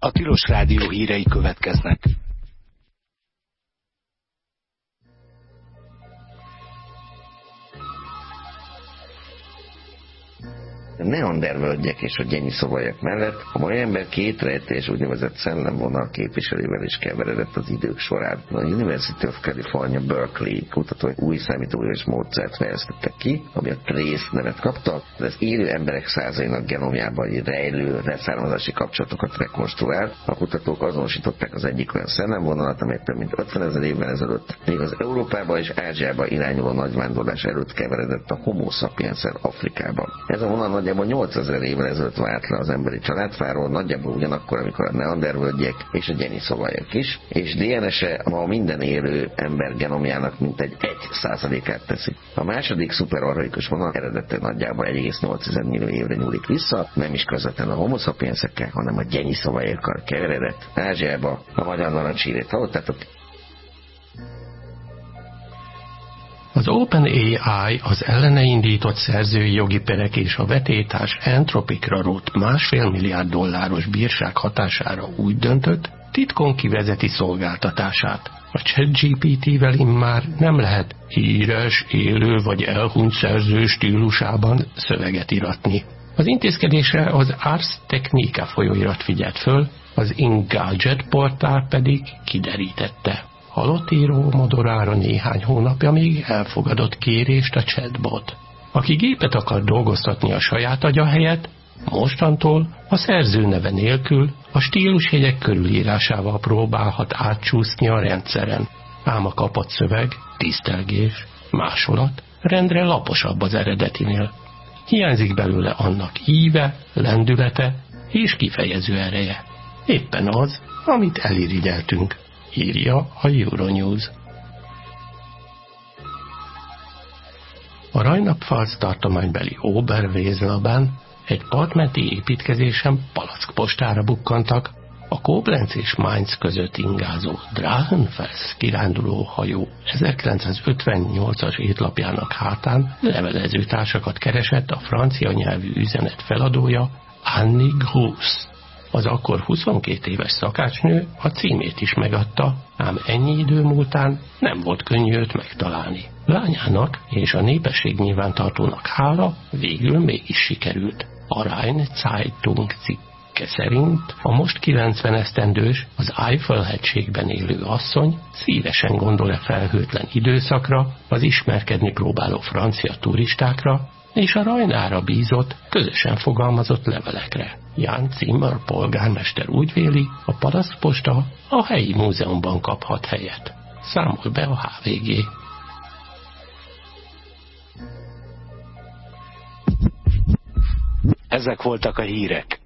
A Tilos Rádió hírei következnek. A neandervölgyek és a gyenyiszobajak mellett a mai ember két rejtélyes úgynevezett szellemvonal képviselővel is keveredett az idők során. A University of California Berkeley kutatói új számítógépes módszert fejlesztettek ki, ami a TRACE nevet kapta, de az élő emberek százainak genomjában rejlő leszármazási kapcsolatokat rekonstruál. A kutatók azonosították az egyik olyan szellemvonalat, amely több mint 50 000 évvel ezelőtt még az Európába és Ázsiába irányuló nagyvándorlás előtt keveredett a Homo sapiens-el Afrikában. Ez a vonal nagyjából 8000 évvel ezelőtt vált le az emberi családfáról, nagyjából ugyanakkor, amikor a neandervölgyek és a gyenyiszobajak is, és DNS-e ma minden élő ember genomjának mintegy 1%-át teszi. A második szuperarhaikus vonal eredetileg nagyjából 1,8 millió évre nyúlik vissza, nem is közvetlen a Homo sapiensekkel, hanem a gyenyiszobajakkal keveredett Ázsiába. A magyar narancssírét hallottátok? Az OpenAI az ellene indított szerzői jogi perek és a vetélytárs Anthropicra rótt $1,5 milliárd bírság hatására úgy döntött, titkon kivezeti szolgáltatását. A ChatGPT-vel immár nem lehet híres, élő vagy elhunyt szerző stílusában szöveget iratni. Az intézkedésre az Ars Technica folyóirat figyelt föl, az Engadget portál pedig kiderítette. Halott író modorára néhány hónapja még elfogadott kérést a chatbot. Aki gépet akar dolgoztatni a saját agya helyett, mostantól a szerző neve nélkül a stílusjegyek körülírásával próbálhat átcsúszni a rendszeren. Ám a kapott szöveg, tisztelgés, másolat rendre laposabb az eredetinél. Hiányzik belőle annak íve, lendülete és kifejező ereje. Éppen az, amit elirigyeltünk, írja a Euronews. A Rheinland-Pfalz tartománybeli Oberwieselben egy partmenti építkezésen palackpostára bukkantak. A Koblenz és Mainz között ingázó Drachenfels kiránduló hajó 1958-as étlapjának hátán levelezőtársakat keresett a francia nyelvű üzenet feladója Annie Gruss. Az akkor 22 éves szakácsnő a címét is megadta, ám ennyi idő múltán nem volt könnyű őt megtalálni. Lányának és a népesség nyilvántartónak hála végül mégis sikerült. A Rhein Zeitung cikke szerint a most 90 esztendős, az Eifel-hegységben élő asszony szívesen gondol-e felhőtlen időszakra, az ismerkedni próbáló francia turistákra, és a Rajnára bízott, közösen fogalmazott levelekre. Jan Zimmer polgármester úgy véli, a palackposta a helyi múzeumban kaphat helyet. Számol be a HVG. Ezek voltak a hírek.